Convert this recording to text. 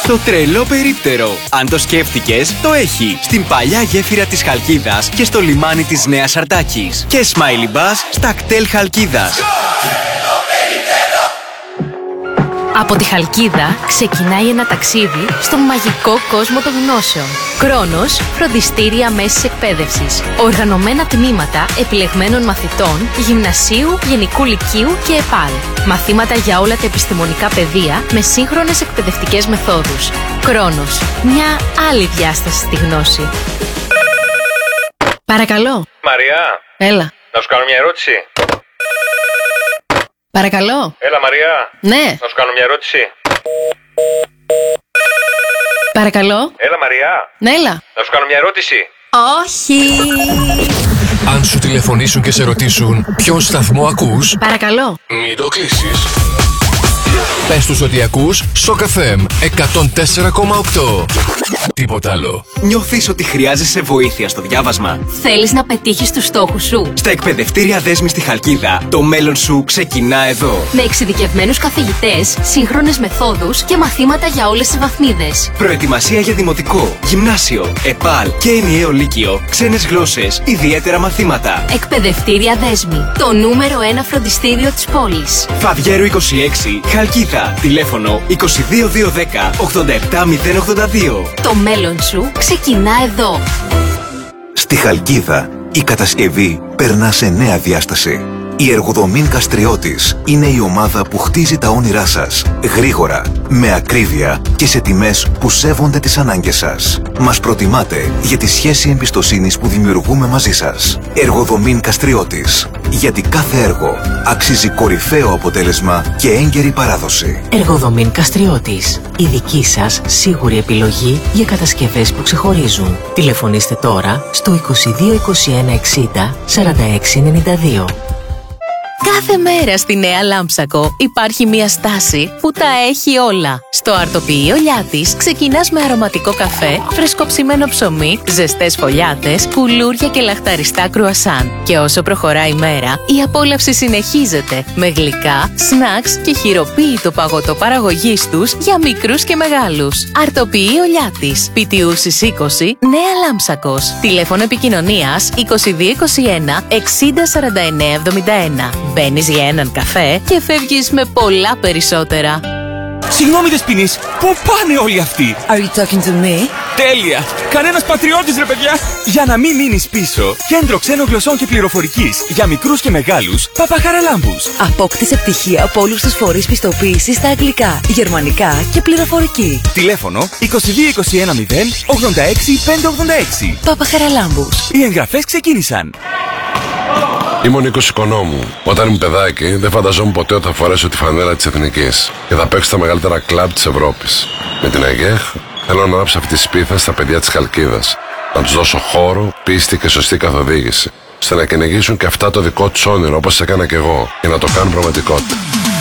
Το τρελό περίπτερο. Αν το σκέφτηκες, το έχει. Στην παλιά γέφυρα της Χαλκίδας και στο λιμάνι της Νέας Αρτάκης. Και Smiley Bus στα κτέλ Χαλκίδας. Από τη Χαλκίδα ξεκινάει ένα ταξίδι στον μαγικό κόσμο των γνώσεων. Κρόνος, φροντιστήρια μέσης εκπαίδευσης. Οργανωμένα τμήματα επιλεγμένων μαθητών γυμνασίου, γενικού λυκείου και ΕΠΑΛ. Μαθήματα για όλα τα επιστημονικά πεδία με σύγχρονες εκπαιδευτικές μεθόδους. Κρόνος. Μια άλλη διάσταση στη γνώση. Παρακαλώ. Μαριά. Έλα. Να σου κάνω μια ερώτηση. Παρακαλώ. Έλα Μαριά. Ναι. Να σου κάνω μια ερώτηση. Παρακαλώ. Έλα Μαριά. Ναι, έλα. Να σου κάνω μια ερώτηση. Όχι. Αν σου τηλεφωνήσουν και σε ρωτήσουν ποιον σταθμό ακούς, Παρακαλώ. μην το κλείσεις. Πες τους ότι ακούς Shock FM 104,8. Τίποτα άλλο. Νιώθεις ότι χρειάζεσαι βοήθεια στο διάβασμα? Θέλεις να πετύχεις τους στόχους σου? Στα εκπαιδευτήρια Δέσμη στη Χαλκίδα, το μέλλον σου ξεκινά εδώ. Με εξειδικευμένους καθηγητές, σύγχρονες μεθόδους και μαθήματα για όλες τις βαθμίδες. Προετοιμασία για δημοτικό, γυμνάσιο, ΕΠΑΛ και ενιαίο λύκειο, ξένες γλώσσες, ιδιαίτερα μαθήματα. Εκπαιδευτήρια Δέσμη, το νούμερο 1 φροντιστήριο της πόλης. Φαβιέρου 26, Χαλκίδα. Τηλέφωνο 22210 87082. Το μέλλον σου ξεκινά εδώ. Στη Χαλκίδα, η κατασκευή περνά σε νέα διάσταση. Η Εργοδομήν Καστριώτης είναι η ομάδα που χτίζει τα όνειρά σας. Γρήγορα, με ακρίβεια και σε τιμές που σέβονται τις ανάγκες σας. Μας προτιμάτε για τη σχέση εμπιστοσύνης που δημιουργούμε μαζί σας. Εργοδομήν Καστριώτης. Γιατί κάθε έργο αξίζει κορυφαίο αποτέλεσμα και έγκαιρη παράδοση. Εργοδομήν Καστριώτης. Η δική σας σίγουρη επιλογή για κατασκευές που ξεχωρίζουν. Τηλεφωνήστε τώρα στο 22 21 60 46 92. Κάθε μέρα στη Νέα Λάμψακο υπάρχει μια στάση που τα έχει όλα. Στο αρτοποιείο Λιάτης ξεκινάς με αρωματικό καφέ, φρεσκοψημένο ψωμί, ζεστές φωλιάτες, κουλούρια και λαχταριστά κρουασάν. Και όσο προχωράει η μέρα, η απόλαυση συνεχίζεται με γλυκά, σνακς και χειροποίητο παγωτό παραγωγής τους για μικρούς και μεγάλους. Αρτοποιείο Λιάτης, Πιτιούσης 20, Νέα Λάμψακος. Τηλέφωνο επικοινωνίας 2221 60 49 71. Μπαίνεις για έναν καφέ και φεύγεις με πολλά περισσότερα. Συγγνώμη Δεσποινής, πού πάνε όλοι αυτοί? Are you talking to me? Τέλεια! Κανένας πατριώτης ρε παιδιά! Για να μην μείνεις πίσω, κέντρο ξένων γλωσσών και πληροφορικής για μικρούς και μεγάλους, Παπαχαραλάμπους. Απόκτησε πτυχία από όλους τους φορείς πιστοποίησης στα αγγλικά, γερμανικά και πληροφορική. Τηλέφωνο 2221 0 86 586. Παπαχαραλάμπους. Οι εγγραφές ξεκίνησαν. Είμαι ο Νίκος Οικονόμου. Όταν ήμουν παιδάκι, δεν φανταζόμουν ποτέ ότι θα φορέσω τη φανέλα της Εθνικής και θα παίξω στα μεγαλύτερα κλαμπ της Ευρώπης. Με την ΑΓΕΧ θέλω να ανάψω αυτή τη σπίθα στα παιδιά της Χαλκίδας. Να τους δώσω χώρο, πίστη και σωστή καθοδήγηση, ώστε να κυνηγήσουν και αυτά το δικό τους όνειρο όπως έκανα κι εγώ, και να το κάνουν πραγματικότητα.